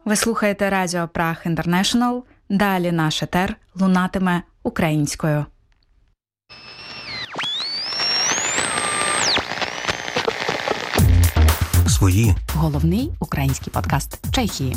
Ви слухаєте Радіо Праг Інтернешнл. Далі наш етер лунатиме українською. Свої. Головний український подкаст Чехії.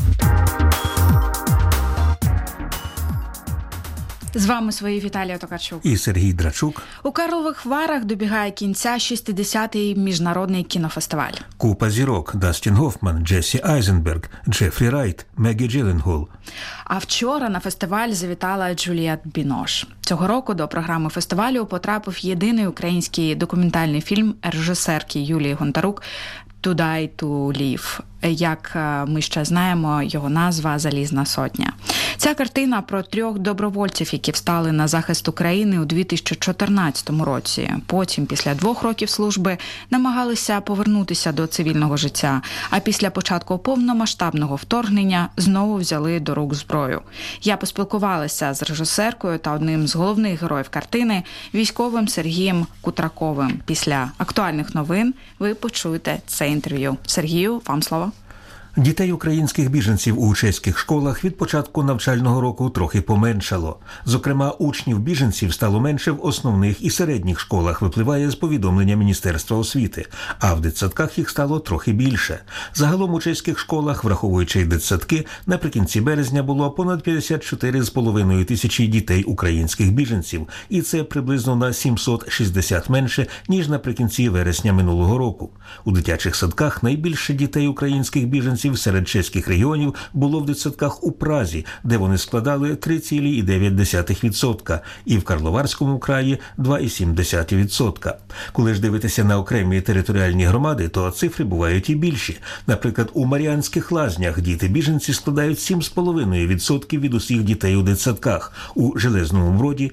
З вами свої Віталія Токарчук і Сергій Драчук. У Карлових Варах добігає кінця 60-й міжнародний кінофестиваль. Купа зірок: Дастін Гофман, Джесі Айзенберг, Джефрі Райт, Мегі Джилленхол. А вчора на фестиваль завітала Джулієт Бінош. Цього року до програми фестивалю потрапив єдиний український документальний фільм режисерки Юлії Гонтарук «To die to live». Як ми ще знаємо, його назва «Залізна сотня». Ця картина про 3 добровольців, які встали на захист України у 2014 році. Потім, після 2 років служби, намагалися повернутися до цивільного життя, а після початку повномасштабного вторгнення знову взяли до рук зброю. Я поспілкувалася з режисеркою та одним з головних героїв картини, військовим Сергієм Кутраковим. Після актуальних новин ви почуєте це інтерв'ю. Сергію, вам слово. Дітей українських біженців у чеських школах від початку навчального року трохи поменшало. Зокрема, учнів біженців стало менше в основних і середніх школах, випливає з повідомлення Міністерства освіти, а в дитсадках їх стало трохи більше. Загалом у чеських школах, враховуючи дитсадки, наприкінці березня було понад 54,5 тисячі дітей українських біженців, і це приблизно на 760 менше, ніж наприкінці вересня минулого року. У дитячих садках найбільше дітей українських біженців серед чеських регіонів було в дитсадках у Празі, де вони складали 3,9%, і в Карловарському краї 2,7%. Коли ж дивитися на окремі територіальні громади, то цифри бувають і більші. Наприклад, у Мар'янських Лазнях діти-біженці складають 7,5% від усіх дітей у дитсадках, у Железному Броді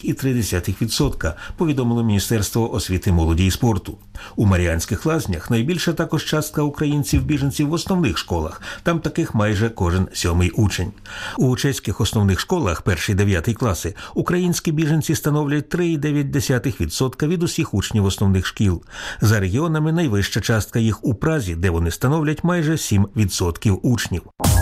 6,3%, повідомило Міністерство освіти, молоді і спорту. У Мар'янських Лазнях найбільша також частка українців-біженців в основних школах. Там таких майже кожен 7-й учень. У чеських основних школах 1-9 класи українські біженці становлять 3,9% від усіх учнів основних шкіл. За регіонами найвища частка їх у Празі, де вони становлять майже 7% учнів.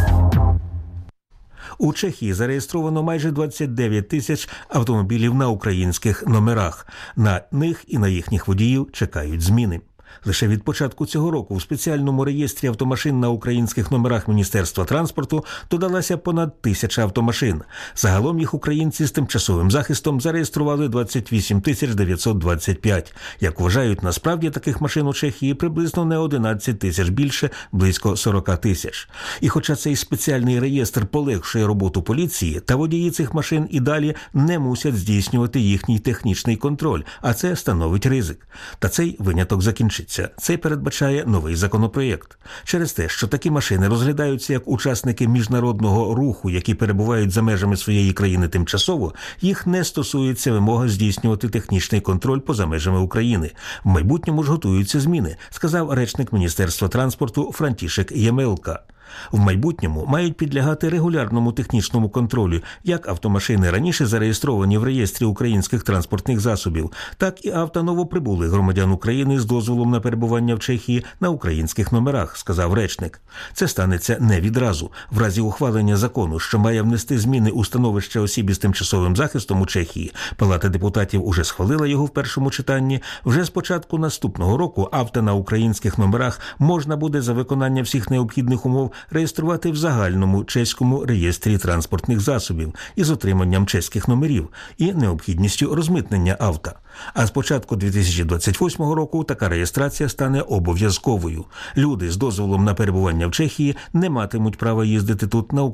У Чехії зареєстровано майже 29 тисяч автомобілів на українських номерах. На них і на їхніх водіїв чекають зміни. Лише від початку цього року в спеціальному реєстрі автомашин на українських номерах Міністерства транспорту додалася понад 1000 автомашин. Загалом їх українці з тимчасовим захистом зареєстрували 28 925. Як вважають, насправді таких машин у Чехії приблизно не 11 тисяч більше, близько 40 тисяч. І хоча цей спеціальний реєстр полегшує роботу поліції, та водії цих машин і далі не мусять здійснювати їхній технічний контроль, а це становить ризик. Та цей виняток закінчиться. Це передбачає новий законопроєкт. Через те, що такі машини розглядаються як учасники міжнародного руху, які перебувають за межами своєї країни тимчасово, їх не стосується вимога здійснювати технічний контроль поза межами України. В майбутньому ж готуються зміни, сказав речник Міністерства транспорту Франтішек Ємелка. В майбутньому мають підлягати регулярному технічному контролю як автомашини, раніше зареєстровані в реєстрі українських транспортних засобів, так і авто новоприбулих громадян України з дозволом на перебування в Чехії на українських номерах, сказав речник. Це станеться не відразу. В разі ухвалення закону, що має внести зміни у становище осіб із тимчасовим захистом у Чехії, Палата депутатів уже схвалила його в першому читанні, вже з початку наступного року авто на українських номерах можна буде за виконання всіх необхідних умов реєструвати в загальному чеському реєстрі транспортних засобів із отриманням чеських номерів і необхідністю розмитнення авто. А з початку 2028 року така реєстрація стане обов'язковою. Люди з дозволом на перебування в Чехії не матимуть права їздити тут на українських